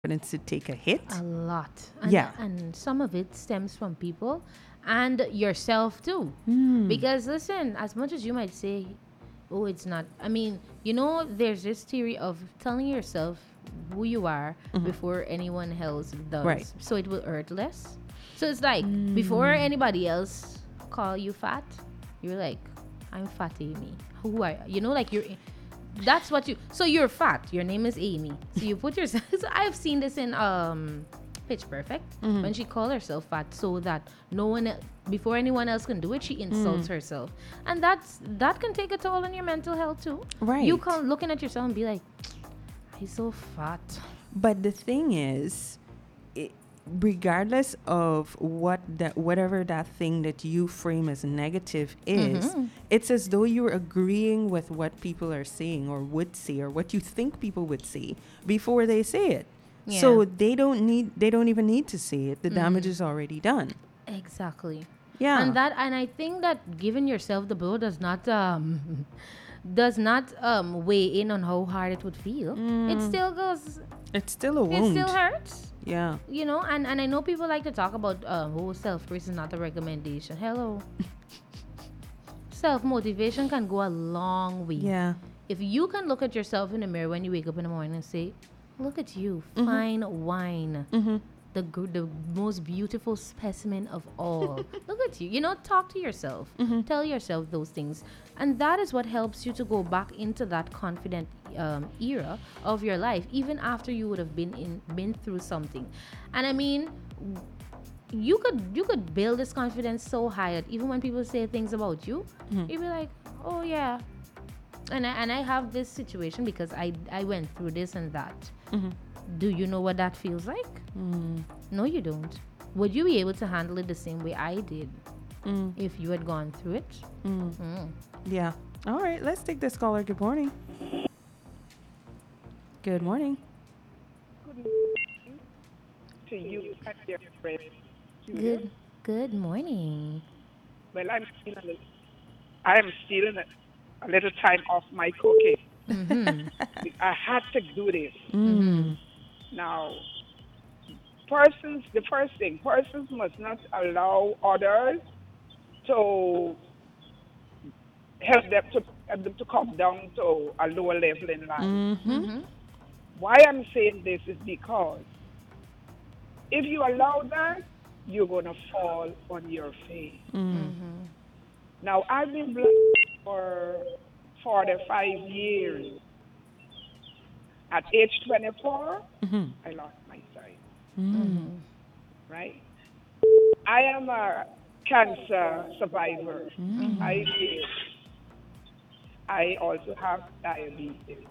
confidence to take a hit. A lot. Yeah. And some of it stems from people and yourself too. Because listen, as much as you might say, oh, it's not. I mean, there's this theory of telling yourself who you are before anyone else Right. does. So it will hurt less. So it's like before anybody else call you fat, you're like, I'm fat Amy. Who are you? Like that's what you. So you're fat. Your name is Amy. So you put yourself. So I've seen this in Pitch Perfect when she called herself fat, so that no one before anyone else can do it, she insults herself, and that can take a toll on your mental health too. Right. You can looking at yourself and be like, I'm so fat. But the thing is, regardless of whatever that thing that you frame as negative is, it's as though you're agreeing with what people are saying or would say or what you think people would say before they say it. Yeah. So they don't even need to say it. The damage is already done. Exactly. Yeah. And I think that giving yourself the blow does not weigh in on how hard it would feel. It still goes. It's still a It wound. still hurts. Yeah. And I know people like to talk about self-praise is not a recommendation. Hello. Self-motivation can go a long way. Yeah. If you can look at yourself in the mirror when you wake up in the morning and say, look at you, fine wine. The most beautiful specimen of all. Look at you. Talk to yourself. Tell yourself those things. And that is what helps you to go back into that confident era of your life, even after you would have been through something. And I mean, you could build this confidence so high that even when people say things about you, you'd be like, oh yeah. And I have this situation because I went through this and that. Do you know what that feels like? No, you don't. Would you be able to handle it the same way I did if you had gone through it? Yeah. All right. Let's take this caller. Good morning. Good morning. To you and your friends. Good morning. Well, I'm stealing a little time off my cooking. I had to do this. Now, the first thing, persons must not allow others to help them to come down to a lower level in life. Why I'm saying this is because if you allow that, you're going to fall on your face. Now, I've been blessed for 45 years. At age 24, I lost my sight. Right? I am a cancer survivor. I also have diabetes.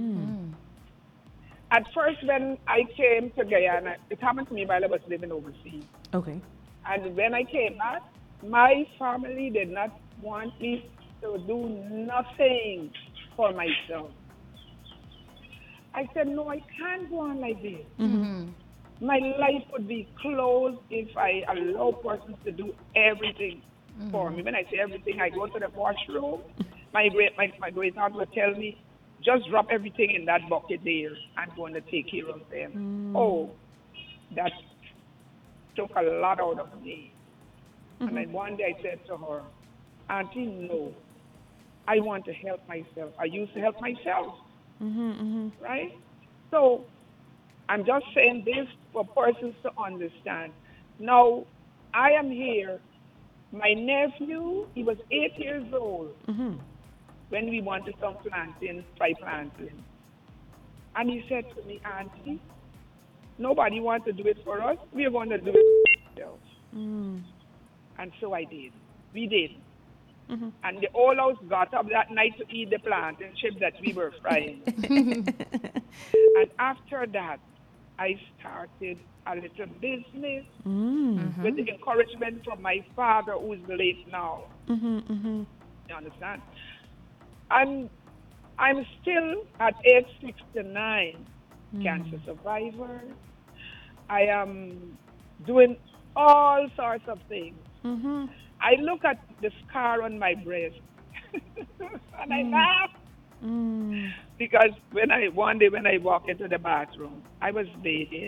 At first, when I came to Guyana, it happened to me while I was living overseas. Okay. And when I came back, my family did not want me to do nothing for myself. I said, no, I can't go on like this. My life would be closed if I allow persons to do everything for me. When I say everything, I go to the washroom. My great aunt would tell me, just drop everything in that bucket there. I'm going to take care of them. Oh, that took a lot out of me. And then one day I said to her, Auntie, no, I want to help myself. I used to help myself. Right? So I'm just saying this for persons to understand. Now, I am here. My nephew, he was 8 years old when we wanted some try planting. And he said to me, Auntie, nobody wants to do it for us. We're going to do it ourselves. And so I did. We did. And the whole house got up that night to eat the plantain chips that we were frying. And after that, I started a little business with the encouragement from my father, who is late now. You understand? And I'm still at age 69, cancer survivor. I am doing all sorts of things. I look at the scar on my breast and I laugh Mm. Because one day when I walked into the bathroom, I was bathing